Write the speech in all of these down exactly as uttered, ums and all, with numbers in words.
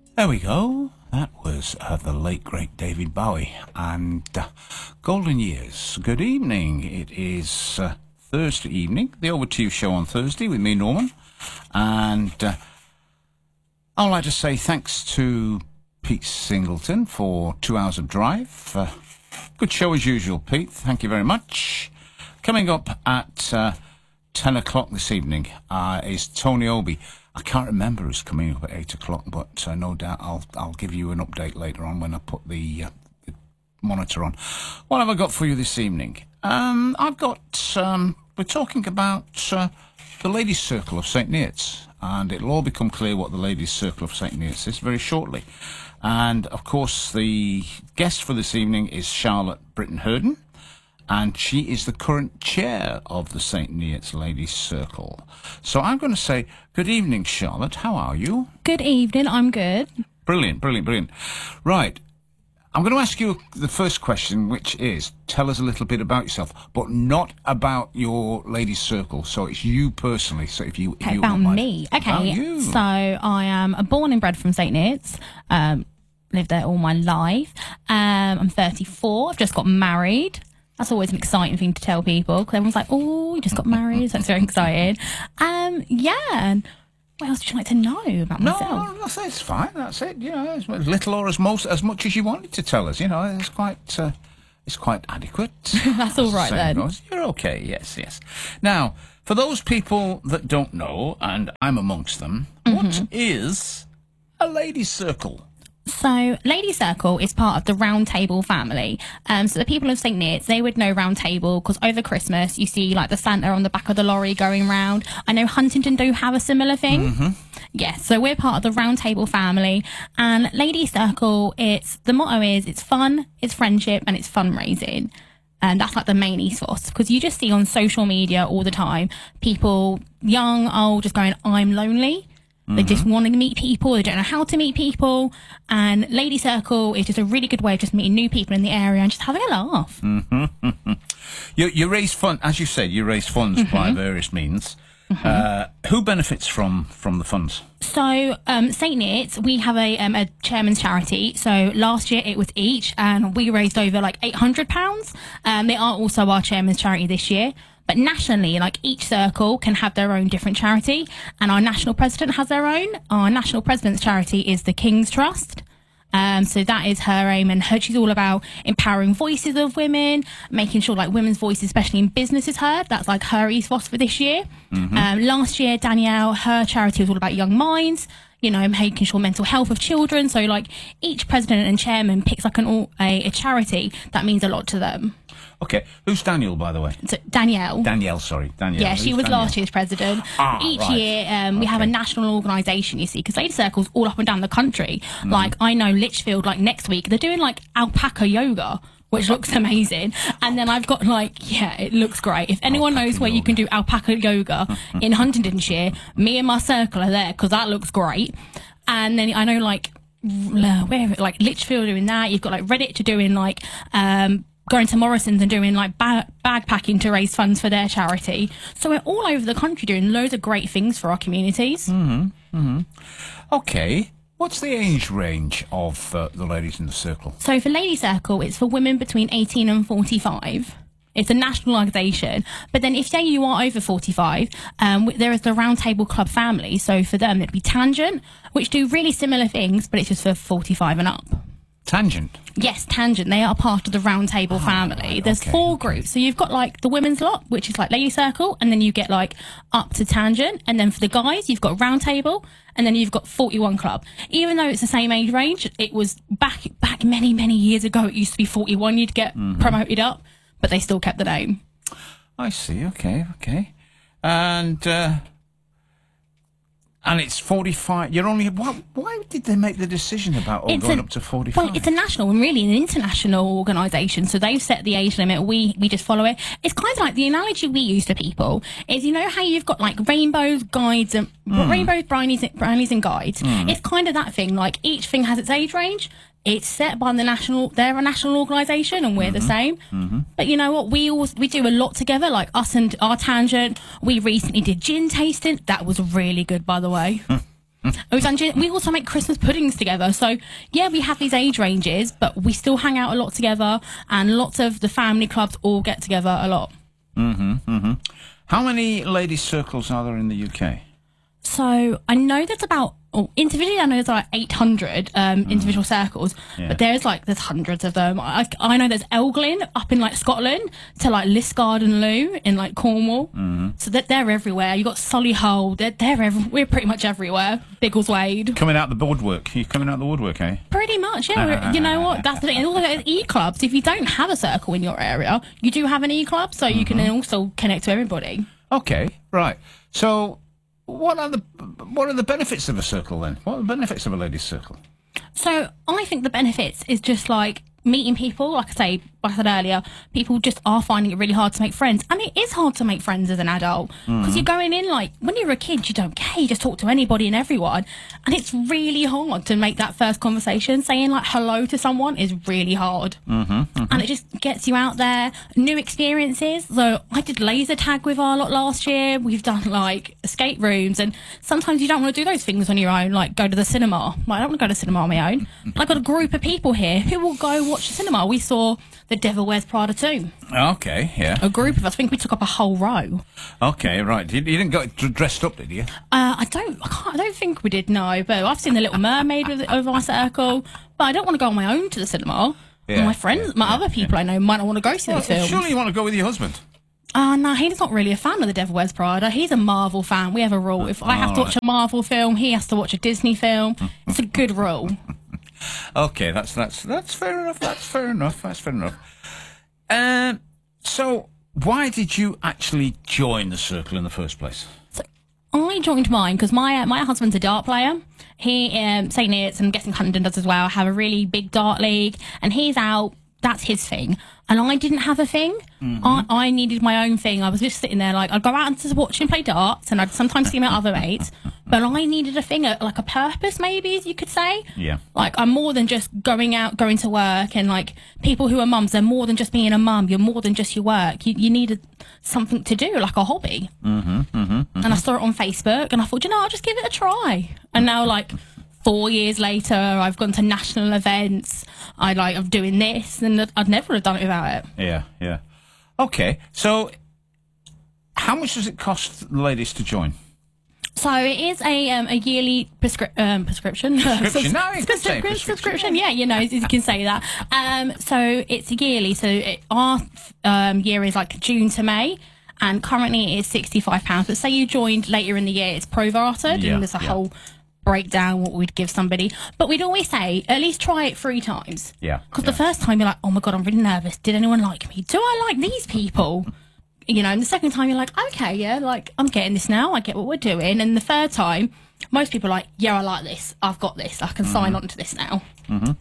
There we go. That was uh, the late, great David Bowie. And uh, Golden Years. Good evening. It is uh, Thursday evening, the Over To You show on Thursday with me, Norman. And uh, I'd like to say thanks to Pete Singleton for two hours of drive. Uh, good show as usual, Pete. Thank you very much. Coming up at uh, ten o'clock this evening uh, is Tony Obi. I can't remember who's coming up at eight o'clock, but uh, no doubt I'll I'll give you an update later on when I put the, uh, the monitor on. What have I got for you this evening? Um, I've got, um, we're talking about uh, the Ladies' Circle of Saint Neots, and it'll all become clear what the Ladies' Circle of Saint Neots is very shortly. And, of course, the guest for this evening is Charlotte Britton-Hurden, and she is the current chair of the Saint Neots Ladies' Circle. So I'm going to say, good evening, Charlotte. How are you? Good evening. I'm good. Brilliant, brilliant, brilliant. Right. I'm going to ask you the first question, which is, tell us a little bit about yourself, but not about your Ladies' Circle. So it's you personally. So if you... If Okay, you about wouldn't mind. me. Okay, About you. so I am born and bred from Saint Neots. Um, lived there all my life. Um, I'm thirty-four. I've just got married. That's always an exciting thing to tell people, because everyone's like, oh, you just got married. So it's very exciting. Um, yeah. And what else would you like to know about No, myself? no, that's, it's fine. That's it. You know, as little or as most, as much as you wanted to tell us. You know, it's quite, uh, it's quite adequate. That's all right Saying then. goes. You're okay. Yes, yes. Now, for those people that don't know, and I'm amongst them, Mm-hmm. what is a ladies' circle? So, Lady Circle is part of the Round Table family. Um, so, the people of Saint Neots, they would know Round Table because over Christmas you see like the Santa on the back of the lorry going round. I know Huntingdon do have a similar thing. Mm-hmm. Yes, so we're part of the Round Table family. And Lady Circle, it's the motto is it's fun, it's friendship, and it's fundraising. And that's like the main ethos, because you just see on social media all the time people, young, old, just going, I'm lonely. They just want to meet people. They don't know how to meet people. And Lady Circle is just a really good way of just meeting new people in the area and just having a laugh. Mm-hmm. You, you raise funds, as you said, you raise funds Mm-hmm. by various means. Mm-hmm. Uh, who benefits from, from the funds? So, um, Saint Neots, we have a, um, a chairman's charity. So last year it was each, and we raised over like eight hundred pounds. Um, they are also our chairman's charity this year. But nationally, like each circle can have their own different charity, and our national president has their own. Our national president's charity is the King's Trust. Um, so that is her aim, and her, she's all about empowering voices of women, making sure like women's voices, especially in business, is heard. That's like her ethos for this year. Mm-hmm. Um, last year, Danielle, her charity was all about young minds, you know, making sure mental health of children. So like each president and chairman picks like an all, a, a charity that means a lot to them. Okay, who's Daniel, by the way? So Danielle. Danielle, sorry, Danielle. Yeah, Who's she was Danielle? last year's president. Ah, Each right. year, um, we Okay. have a national organisation, you see, because Lady Circle's all up and down the country. Mm. Like, I know Lichfield, like, next week, they're doing, like, alpaca yoga, which looks amazing. And then I've got, like, yeah, it looks great. If anyone Alpaca knows where you yoga. can do alpaca yoga in Huntingdonshire, me and my circle are there, because that looks great. And then I know, like, where, like, Lichfield doing that. You've got, like, Redditch are doing, like, um, going to Morrison's and doing like bag, bag packing to raise funds for their charity. So we're all over the country doing loads of great things for our communities. Mm-hmm. Mm-hmm. Okay. What's the age range of uh, the ladies in the circle? So for Lady Circle, it's for women between eighteen and forty-five. It's a national organisation. But then if, say, you are over forty-five, um, there is the Round Table Club family. So for them, it'd be Tangent, which do really similar things, but it's just for forty-five and up. Tangent? Yes, Tangent. They are part of the Round Table Oh, family. right, There's okay, four okay. groups. So you've got like the women's lot, which is like Lady Circle, and then you get like up to Tangent. And then for the guys, you've got Round Table, and then you've got forty-one Club. Even though it's the same age range, it was back back many, many years ago, it used to be forty-one. You'd get Mm-hmm. promoted up, but they still kept the name. I see. Okay, okay. And uh, and it's forty-five. You're only. Why, why did they make the decision about oh, It's going a- up to forty-five? Well, it's a national and really an international organisation, so they've set the age limit. We we just follow it. It's kind of like the analogy we use to people is, you know how you've got like rainbows, guides, and rainbows, brownies, brownies, and guides. It's kind of that thing. Like each thing has its age range. It's set by the national. They're a national organisation, and we're the same. But you know what? We all we do a lot together. Like us and our Tangent. We recently did gin tasting. That was really good, by the way. We've done gin- we also make Christmas puddings together. So, yeah, we have these age ranges, but we still hang out a lot together, and lots of the family clubs all get together a lot. Mm-hmm, mm-hmm. How many ladies' circles are there in the U K? So, I know there's about, oh, individually, I know there's like eight hundred um, mm. individual circles, yeah. but there's like, there's hundreds of them. I, I know there's Elglin up in like Scotland to like Liscard and Loo in like Cornwall. Mm-hmm. So that they're everywhere. You got Solihull, they're, they're ev- we're pretty much everywhere. Biggleswade. Coming out the woodwork. You're coming out the woodwork, eh? Pretty much, yeah. We're, you know what? That's the thing. And also there's e-clubs. If you don't have a circle in your area, you do have an e-club, so mm-hmm. you can also connect to everybody. Okay, right. So, what are the what are the benefits of a circle then? What are the benefits of a ladies' circle? So I think the benefits is just like meeting people. Like I say, like I said earlier, people just are finding it really hard to make friends, and it is hard to make friends as an adult because mm-hmm. you're going in like when you're a kid, you don't care, you just talk to anybody and everyone, and it's really hard to make that first conversation. Saying like hello to someone is really hard, mm-hmm, mm-hmm. and it just gets you out there, new experiences. So I did laser tag with our lot last year. We've done like escape rooms, and sometimes you don't want to do those things on your own, like go to the cinema. Like, I don't want to go to the cinema on my own. But I've got a group of people here who will go watch the cinema. We saw The Devil Wears Prada two. Okay, yeah. A group of us. I think we took up a whole row. Okay, right. You, you didn't get dressed up, did you? Uh, I don't. I can't. I don't think we did. No, but I've seen The Little Mermaid with over our circle. But I don't want to go on my own to the cinema. Yeah, my friends, yeah, my yeah, other people yeah. I know might not want to go see well, the film. Surely you want to go with your husband. Oh, uh, no, he's not really a fan of The Devil Wears Prada. He's a Marvel fan. We have a rule. If I have to watch a Marvel film, he has to watch a Disney film. It's a good rule. Okay, that's that's that's fair enough. That's fair enough. That's fair enough. Um, so why did you actually join the circle in the first place? So I joined mine because my uh, my husband's a dart player. He um, Saint Neots, and I'm guessing Huntingdon does as well, have a really big dart league, and he's out. That's his thing. And I didn't have a thing. Mm-hmm. I, I needed my own thing. I was just sitting there like, I'd go out and just watch him play darts, and I'd sometimes see my other mates, but I needed a thing, like a purpose maybe, as you could say. Yeah. Like, I'm more than just going out, going to work, and like, people who are mums, they're more than just being a mum. You're more than just your work. You, you needed something to do, like a hobby. Mm-hmm, mm-hmm, mm-hmm. And I saw it on Facebook, and I thought, you know, I'll just give it a try. And now, like, four years later, I've gone to national events. I like, I'm doing this, and I'd never have done it without it. Yeah, yeah. Okay, so how much does it cost the ladies to join? So it is a um, a yearly prescri- um, prescription. Prescription, no, you can say prescription. prescription. Yeah, you know, you can say that. Um, so it's yearly. So it, our um, year is like June to May. And currently it is sixty-five pounds. But say you joined later in the year, it's prorated, yeah, and there's a yeah. whole breakdown what we'd give somebody. But we'd always say, at least try it three times. Yeah. Because yeah. the first time you're like, oh my God, I'm really nervous. Did anyone like me? Do I like these people? You know, and the second time you're like, okay, yeah, like, I'm getting this now. I get what we're doing. And the third time, most people are like, yeah, I like this. I've got this. I can mm-hmm. sign on to this now. Mm-hmm.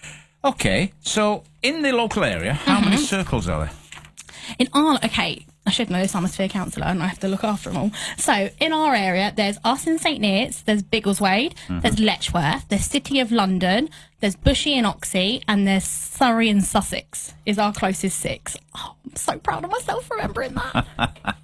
Okay. So, in the local area, how mm-hmm. many circles are there? In our, okay, I should know this, I'm a sphere counsellor and I have to look after them all. So, in our area, there's us in Saint Neots, there's Biggleswade, mm-hmm. there's Letchworth, there's City of London, there's Bushey and Oxley, and there's Surrey and Sussex is our closest six. Oh, I'm so proud of myself for remembering that.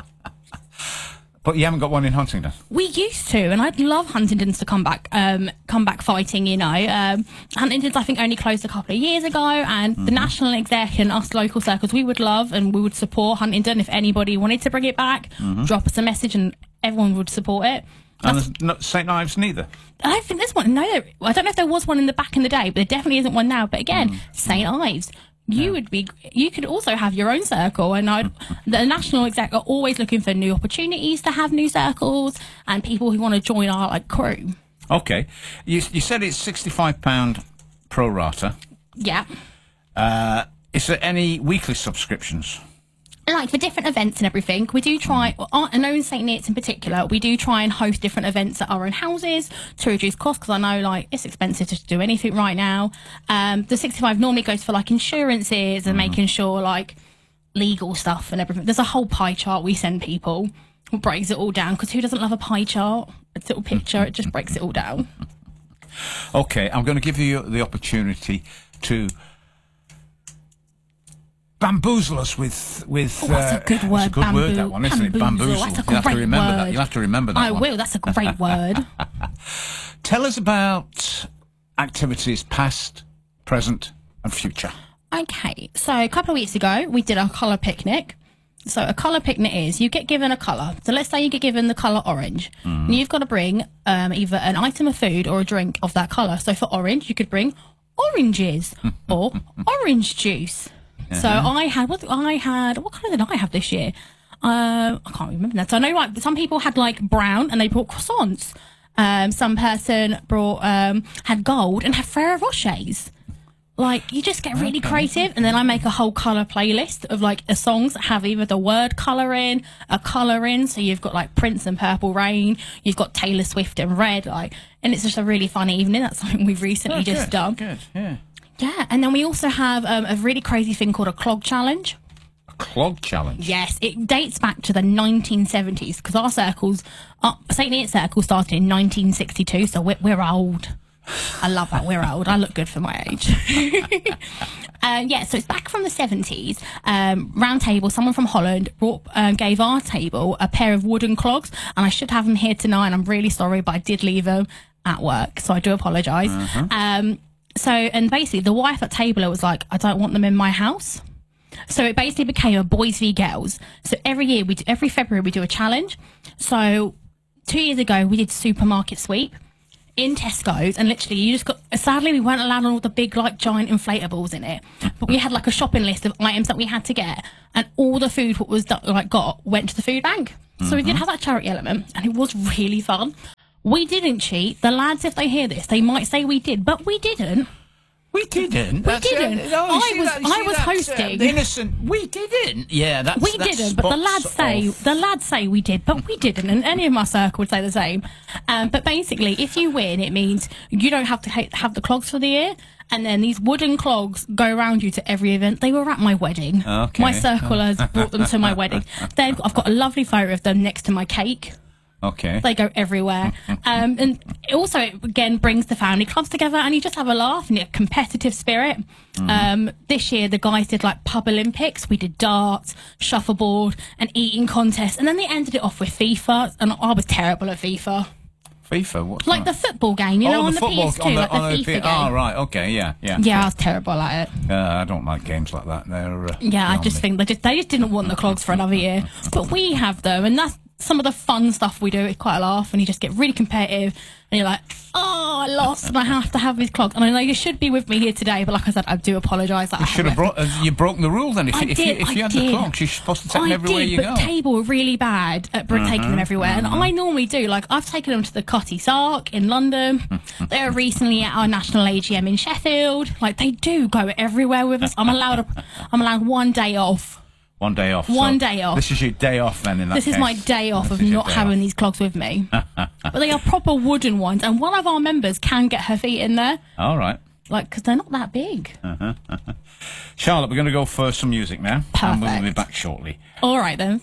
But you haven't got one in Huntingdon? We used to, and I'd love Huntingdon's to come back, um, come back fighting, you know. Um, Huntingdon's, I think, only closed a couple of years ago, and mm-hmm. the national exec and us local circles, we would love and we would support Huntingdon. If anybody wanted to bring it back, mm-hmm. drop us a message and everyone would support it. And there's not Saint Ives neither? I don't think there's one. No, there, I don't know if there was one in the back in the day, but there definitely isn't one now. But again, mm. Saint Ives. You yeah. would be. You could also have your own circle, and I'd, the national exec are always looking for new opportunities to have new circles and people who want to join our like crew. Okay, you you said it's sixty-five pound pro rata. Yeah. Uh, is there any weekly subscriptions? Like for different events and everything, we do try, I know in Saint Neots in particular, we do try and host different events at our own houses to reduce costs, because I know like it's expensive to do anything right now. Um, the sixty-five normally goes for like insurances and mm. making sure like legal stuff and everything. There's a whole pie chart we send people, it breaks it all down, because who doesn't love a pie chart? A little picture, it just breaks it all down. Okay, I'm going to give you the opportunity to bamboozle us with with. Oh, that's uh, a good word. That's a good bambo- word, that one, isn't bamboozle. it? Bamboozle. That's a You'll have to great remember word. that. You'll have to remember that I one. will. That's a great word. Tell us about activities past, present, and future. Okay, so a couple of weeks ago, we did our colour picnic. So a colour picnic is you get given a colour. So let's say you get given the colour orange. Mm. And you've got to bring um, either an item of food or a drink of that colour. So for orange, you could bring oranges or orange juice. Uh-huh. So I had, what I had, what colour did I have this year? Uh, I can't remember that. So I know like some people had like brown and they brought croissants. Um, some person brought, um, had gold and had Ferrero Rochers. Like, you just get really okay. creative, and then I make a whole colour playlist of, like, the songs that have either the word colour in, a colour in, so you've got, like, Prince and Purple Rain, you've got Taylor Swift and Red, like, and it's just a really funny evening. That's something we've recently oh, just good, done. Good, yeah. Yeah, and then we also have um, a really crazy thing called a clog challenge. A clog challenge? Yes, it dates back to the nineteen seventies, because our circles, uh, Saint Neots Circle started in nineteen sixty-two, so we're, we're old. I love that. We're old. I look good for my age. uh, yeah, so it's back from the seventies. Um, round table, someone from Holland brought, uh, gave our table a pair of wooden clogs, and I should have them here tonight, and I'm really sorry, but I did leave them at work, so I do apologise. Uh-huh. Um, so, and basically, the wife at table was like, I don't want them in my house. So it basically became a boys v girls. So every year, we do, every February, we do a challenge. So two years ago, we did supermarket sweep in Tesco's, and literally you just got, sadly we weren't allowed on all the big like giant inflatables in it, but we had like a shopping list of items that we had to get, and all the food what was like got went to the food bank. Mm-hmm. So we did have that charity element, and it was really fun. We didn't cheat. The lads, if they hear this, they might say we did, but we didn't. We didn't. We That's didn't. A, no, I was that, I was that, hosting. Uh, innocent. We didn't. Yeah, that's we that's didn't. But the lads say off. the lads say we did, but we didn't. And any of my circle would say the same. Um, but basically, if you win, it means you don't have to ha- have the clogs for the year. And then these wooden clogs go around you to every event. They were at my wedding. Okay. My circle has brought them to my wedding. Then I've got a lovely photo of them next to my cake. Okay. They go everywhere. um, and it also, it again, brings the family clubs together, and you just have a laugh and a competitive spirit. Mm. Um, this year, the guys did like pub Olympics. We did darts, shuffleboard, and eating contests. And then they ended it off with FIFA, and I was terrible at FIFA. FIFA? What's like that? the football game, you oh, know, the on the football, P S two, on the, like the on FIFA the P- game. Oh, right, okay, yeah, yeah. Yeah, I was terrible at it. Uh, I don't like games like that. They're uh, Yeah, I just me. think they just, they just didn't want the clogs for another year. But we have them, and that's some of the fun stuff we do. It's quite a laugh, and you just get really competitive, and you're like, oh, I lost, and I have to have these clogs. And I know you should be with me here today, but like I said, I do apologise. You should have brought. Uh, you broken the rule then. If, I if, did, you, if you I had did. the clogs, you're supposed to take I them everywhere did, you but go. Table were really bad at uh-huh, taking them everywhere, uh-huh. and I normally do. Like I've taken them to the Cotty Sark in London. They were recently at our national A G M in Sheffield. Like they do go everywhere with us. I'm allowed. A, I'm allowed one day off. One day off. One so day off. This is your day off then in that This case. is my day off this of not day having off. these clogs with me. But they are proper wooden ones, and one of our members can get her feet in there. All right. Like, because they're not that big. Uh-huh, uh-huh. Charlotte, we're going to go for some music now. Perfect. And we'll be back shortly. All right, then.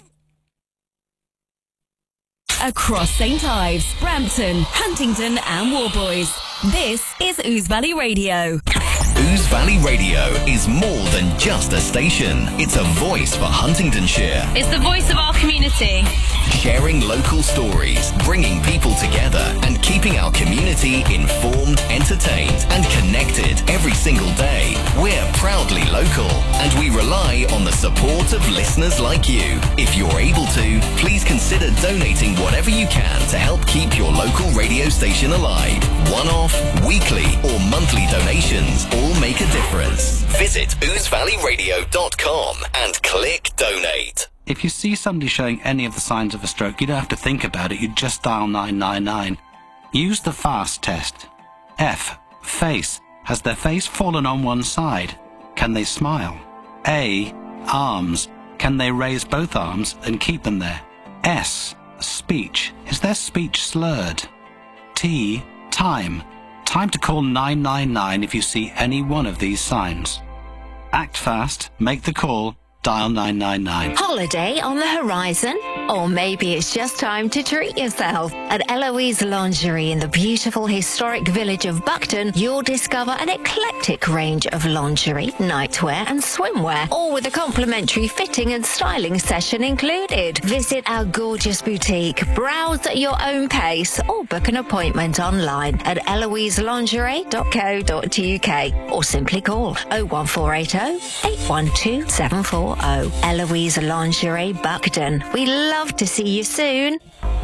Across Saint Ives, Brampton, Huntingdon and Warboys. This is Ouse Valley Radio. Ouse Valley Radio is more than just a station. It's a voice for Huntingdonshire. It's the voice of our community. Sharing local stories, bringing people together and keeping our community informed, entertained and connected every single day. We're proudly local and we rely on the support of listeners like you. If you're able to, please consider donating whatever you can to help keep your local radio station alive. One-off, weekly or monthly donations all make a difference. Visit ouse valley radio dot com and click donate. If you see somebody showing any of the signs of a stroke, you don't have to think about it, you just dial nine nine nine. Use the FAST test. F. Face. Has their face fallen on one side? Can they smile? A. Arms. Can they raise both arms and keep them there? S. Speech. Is their speech slurred? T. Time. Time to call nine nine nine if you see any one of these signs. Act fast, make the call, dial nine nine nine. Holiday on the horizon? Or maybe it's just time to treat yourself. At Eloise Lingerie in the beautiful historic village of Buckton, you'll discover an eclectic range of lingerie, nightwear and swimwear, all with a complimentary fitting and styling session included. Visit our gorgeous boutique, browse at your own pace, or book an appointment online at eloise lingerie dot co dot uk or simply call oh one four eight oh, eight one two, seven four oh. Eloise Lingerie Buckton. We love to see you soon.